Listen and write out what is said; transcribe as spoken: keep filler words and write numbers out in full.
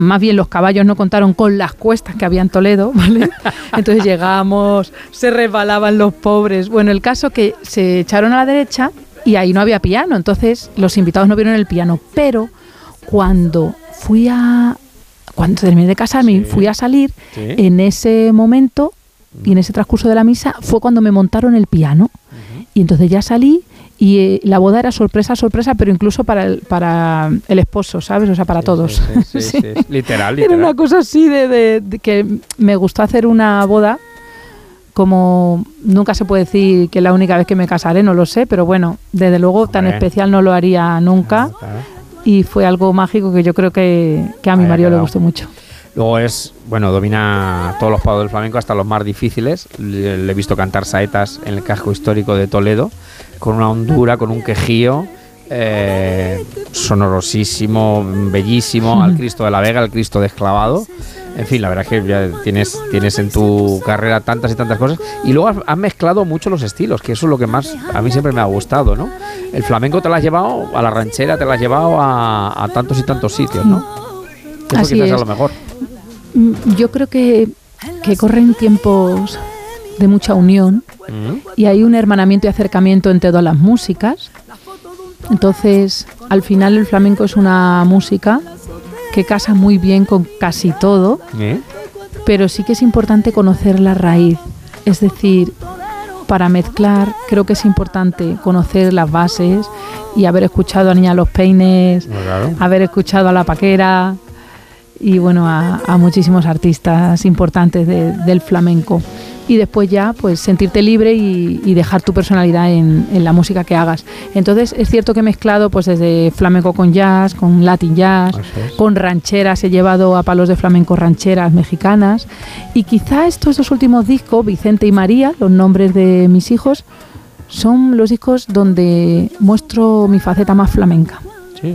más bien los caballos no contaron con las cuestas que había en Toledo, ¿vale? Entonces llegamos, se resbalaban los pobres. Bueno, el caso que se echaron a la derecha y ahí no había piano, entonces los invitados no vieron el piano, pero cuando fui a... Cuando terminé de casarme y sí. fui a salir, ¿sí? en ese momento y en ese transcurso de la misa fue cuando me montaron el piano. Uh-huh. Y entonces ya salí y eh, la boda era sorpresa, sorpresa, pero incluso para el, para el esposo, ¿sabes? O sea, para sí, todos. Sí, sí, sí, sí. Sí. Literal, literal. Era una cosa así de, de, de que me gustó hacer una boda. Como nunca se puede decir que la única vez que me casaré, no lo sé, pero bueno, desde luego tan Hombre. especial no lo haría nunca. Ah, claro. Y fue algo mágico que yo creo que, que a mi Ay, marido claro. le gustó mucho. Luego es, bueno, domina todos los pados del flamenco, hasta los más difíciles. Le, le he visto cantar saetas en el casco histórico de Toledo, con una hondura, con un quejío, eh, sonorosísimo, bellísimo, mm. al Cristo de la Vega, al Cristo desclavado. En fin, la verdad es que ya tienes, tienes en tu carrera tantas y tantas cosas. Y luego has, has mezclado mucho los estilos, que eso es lo que más a mí siempre me ha gustado, ¿no? El flamenco te lo has llevado a la ranchera, te lo has llevado a, a tantos y tantos sitios, ¿no? Eso Así quizás es. a lo mejor. Yo creo que, que corren tiempos de mucha unión uh-huh. y hay un hermanamiento y acercamiento entre todas las músicas. Entonces, al final el flamenco es una música que casa muy bien con casi todo, ¿Eh? pero sí que es importante conocer la raíz. Es decir, para mezclar creo que es importante conocer las bases y haber escuchado a Niña Los Peines, claro. haber escuchado a La Paquera y bueno, a, a muchísimos artistas importantes de, del flamenco. Y después ya pues sentirte libre y, y dejar tu personalidad en, en la música que hagas. Entonces es cierto que he mezclado pues desde flamenco con jazz, con latin jazz, es. con rancheras, he llevado a palos de flamenco rancheras mexicanas y quizá estos dos últimos discos, Vicente y María, los nombres de mis hijos, son los discos donde muestro mi faceta más flamenca.